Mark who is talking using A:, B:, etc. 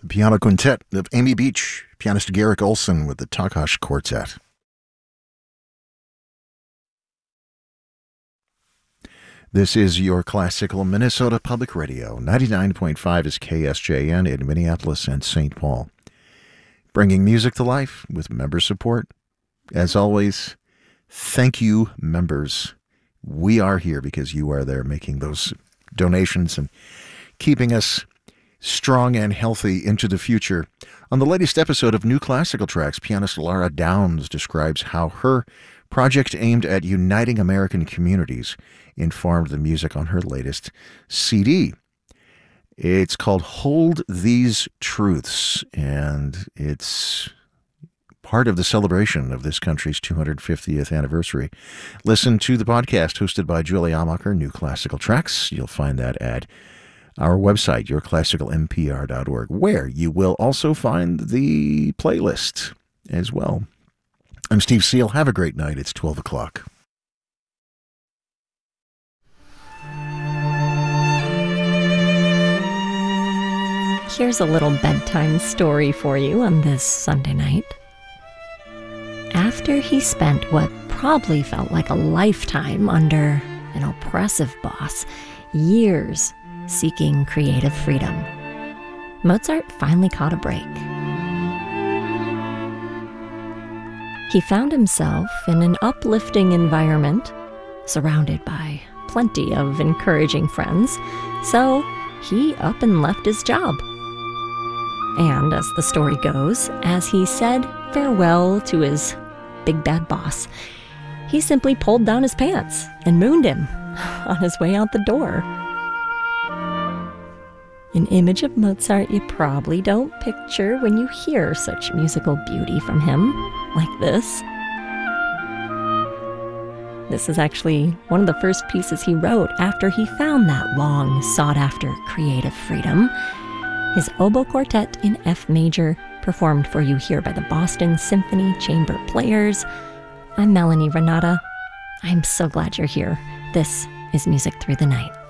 A: The piano quintet of Amy Beach, pianist Garrick Olson with the Takash Quartet. This is your classical Minnesota Public Radio. 99.5 is KSJN in Minneapolis and St. Paul. Bringing music to life with member support. As always, thank you, members. We are here because you are there making those donations and keeping us strong and healthy into the future. On the latest episode of New Classical Tracks, pianist Laura Downs describes how her project aimed at uniting American communities informed the music on her latest CD. It's called Hold These Truths, and it's part of the celebration of this country's 250th anniversary. Listen to the podcast hosted by Julie Amacher, New Classical Tracks. You'll find that at our website, yourclassicalmpr.org, where you will also find the playlist as well. I'm Steve Seal. Have a great night. It's 12 o'clock.
B: Here's a little bedtime story for you on this Sunday night. After he spent what probably felt like a lifetime under an oppressive boss, years seeking creative freedom, Mozart finally caught a break. He found himself in an uplifting environment, surrounded by plenty of encouraging friends, so he up and left his job. And as the story goes, as he said farewell to his big bad boss, he simply pulled down his pants and mooned him on his way out the door. An image of Mozart you probably don't picture when you hear such musical beauty from him, like this. This is actually one of the first pieces he wrote after he found that long sought-after creative freedom. His oboe quartet in F major, performed for you here by the Boston Symphony Chamber Players. I'm Melanie Renata. I'm so glad you're here. This is Music Through the Night.